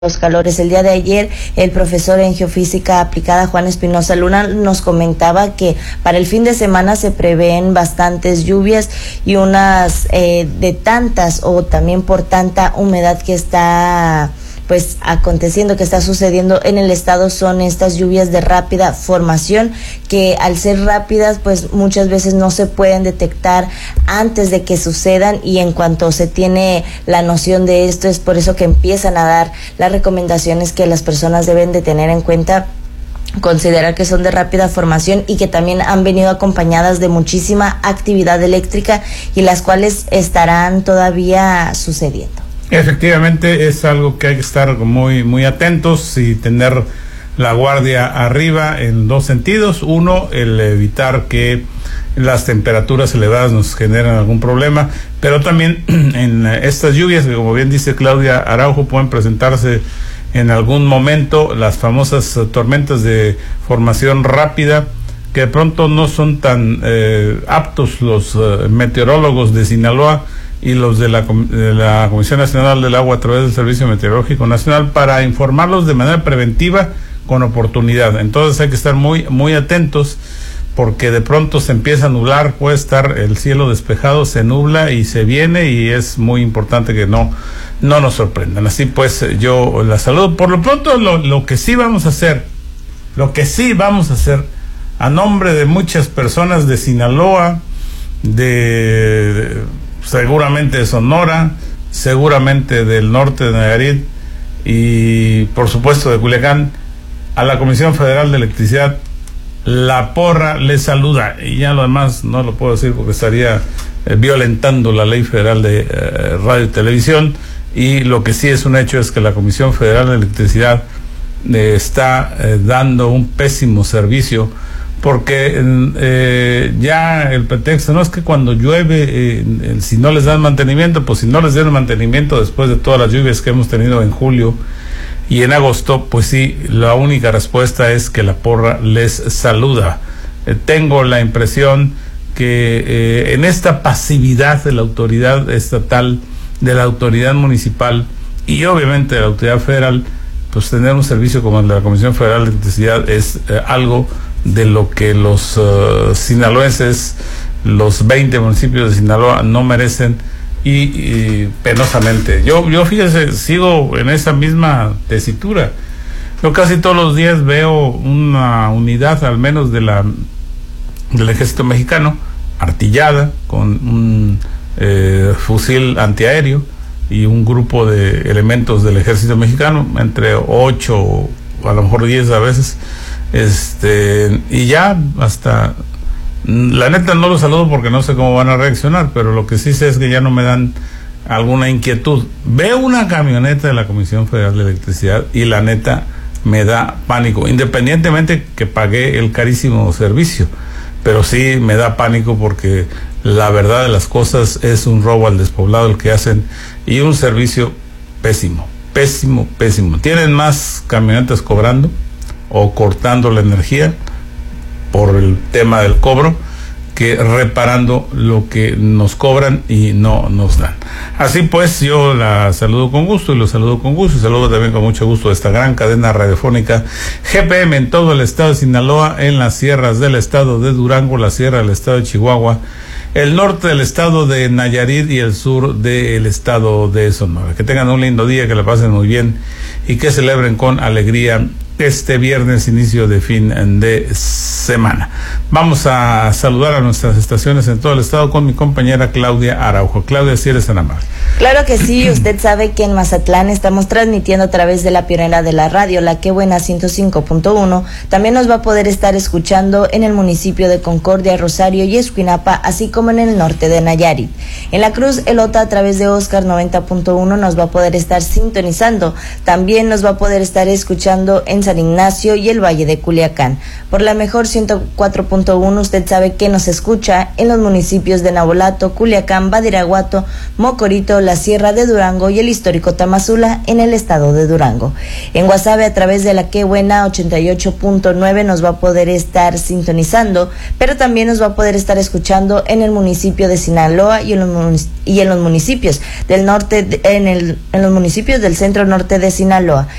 los calores. El día de ayer, el profesor en geofísica aplicada Juan Espinosa Luna nos comentaba que para el fin de semana se prevén bastantes lluvias y unas de tantas o también por tanta humedad que está pues aconteciendo, que está sucediendo en el estado, son estas lluvias de rápida formación que al ser rápidas pues muchas veces no se pueden detectar antes de que sucedan, y en cuanto se tiene la noción de esto es por eso que empiezan a dar las recomendaciones que las personas deben de tener en cuenta, considerar que son de rápida formación y que también han venido acompañadas de muchísima actividad eléctrica y las cuales estarán todavía sucediendo. Efectivamente, es algo que hay que estar muy atentos y tener la guardia arriba en dos sentidos. Uno, el evitar que las temperaturas elevadas nos generen algún problema, pero también en estas lluvias, que como bien dice Claudia Araujo, pueden presentarse en algún momento las famosas tormentas de formación rápida, que de pronto no son tan aptos los meteorólogos de Sinaloa y los de la Comisión Nacional del Agua a través del Servicio Meteorológico Nacional para informarlos de manera preventiva con oportunidad. Entonces hay que estar muy atentos, porque de pronto se empieza a nublar, puede estar el cielo despejado, se nubla y se viene, y es muy importante que no nos sorprendan. Así pues, yo la saludo. Por lo pronto, lo que sí vamos a hacer, a nombre de muchas personas de Sinaloa, seguramente de Sonora, seguramente del norte de Nayarit y por supuesto de Culiacán, a la Comisión Federal de Electricidad, la porra les saluda. Y ya lo demás no lo puedo decir porque estaría violentando la Ley Federal de Radio y Televisión, y lo que sí es un hecho es que la Comisión Federal de Electricidad está dando un pésimo servicio, porque ya el pretexto no es que cuando llueve si no les dan mantenimiento, pues si no les dan mantenimiento después de todas las lluvias que hemos tenido en julio y en agosto, pues sí, la única respuesta es que la porra les saluda. Tengo la impresión que en esta pasividad de la autoridad estatal, de la autoridad municipal y obviamente de la autoridad federal, pues tener un servicio como el de la Comisión Federal de Electricidad es algo de lo que los sinaloenses, los 20 municipios de Sinaloa no merecen, y penosamente. Yo fíjese, sigo en esa misma tesitura. Yo casi todos los días veo una unidad, al menos del ejército mexicano, artillada, con un fusil antiaéreo y un grupo de elementos del ejército mexicano, entre 8 o a lo mejor 10 a veces, y ya hasta, la neta no los saludo porque no sé cómo van a reaccionar, pero lo que sí sé es que ya no me dan alguna inquietud. Veo una camioneta de la Comisión Federal de Electricidad y la neta me da pánico, independientemente que pagué el carísimo servicio, pero sí me da pánico porque la verdad de las cosas es un robo al despoblado el que hacen, y un servicio pésimo. Tienen más camionetas cobrando o cortando la energía por el tema del cobro que reparando lo que nos cobran y no nos dan. Así pues, yo la saludo con gusto y lo saludo con gusto, y saludo también con mucho gusto a esta gran cadena radiofónica GPM en todo el estado de Sinaloa, en las sierras del estado de Durango, la sierra del estado de Chihuahua, el norte del estado de Nayarit y el sur del estado de Sonora. Que tengan un lindo día, que la pasen muy bien y que celebren con alegría este viernes, inicio de fin de semana. Vamos a saludar a nuestras estaciones en todo el estado con mi compañera Claudia Araujo. Claudia, si eres tan amable. Claro que sí, usted sabe que en Mazatlán estamos transmitiendo a través de la pionera de la radio, la Que Buena 105.1. También nos va a poder estar escuchando en el municipio de Concordia, Rosario y Escuinapa, así como en el norte de Nayarit. En la Cruz Elota, a través de Oscar 90.1, nos va a poder estar sintonizando. También nos va a poder estar escuchando en San Ignacio y el Valle de Culiacán. Por la mejor 104.1 usted sabe que nos escucha en los municipios de Navolato, Culiacán, Badiraguato, Mocorito, la Sierra de Durango y el histórico Tamazula en el estado de Durango. En Guasave, a través de la Qué Buena 88.9 nos va a poder estar sintonizando, pero también nos va a poder estar escuchando en el municipio de Sinaloa y en los municipios del norte, en los municipios del centro norte de Sinaloa.